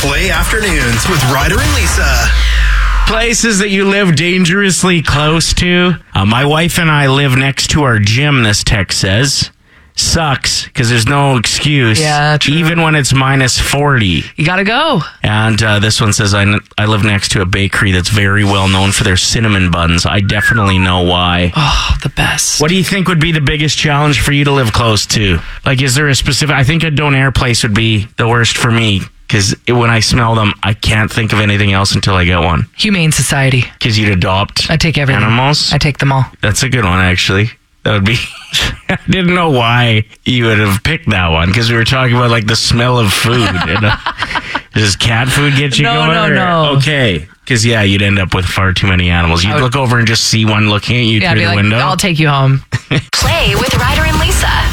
Play Afternoons with Ryder and Lisa. Places that you live dangerously close to. My wife and I live next to our gym, this text says. Sucks, because there's no excuse. Yeah, true. Even when it's minus 40. You gotta go. And this one says, I live next to a bakery that's very well known for their cinnamon buns. I definitely know why. Oh, the best. What do you think would be the biggest challenge for you to live close to? Like, is there a specific... I think a Donair place would be the worst for me. Because when I smell them, I can't think of anything else until I get one. Humane Society. Because you'd adopt I take everything. animals? I take them all. That's a good one, actually. That would be... I didn't know why you would have picked that one, because we were talking about, like, the smell of food. Does cat food get you going? No. Okay. Because, yeah, you'd end up with far too many animals. You'd look over and just see one looking at you through the window. I'll take you home. Play with Ryder and Lisa.